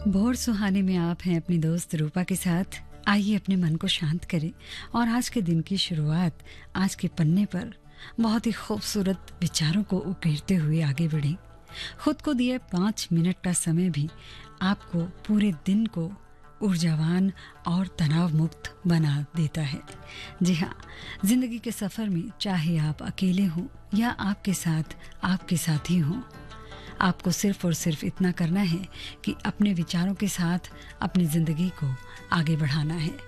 भोर सुहाने में आप हैं अपनी दोस्त रूपा के साथ। आइए अपने मन को शांत करें और आज के दिन की शुरुआत आज के पन्ने पर बहुत ही खूबसूरत विचारों को उकेरते हुए आगे बढ़ें। खुद को दिए 5 मिनट का समय भी आपको पूरे दिन को ऊर्जावान और तनाव मुक्त बना देता है। जी हाँ, जिंदगी के सफ़र में चाहे आप अकेले हों या आपके साथी हों, आपको सिर्फ और सिर्फ इतना करना है कि अपने विचारों के साथ अपनी ज़िंदगी को आगे बढ़ाना है।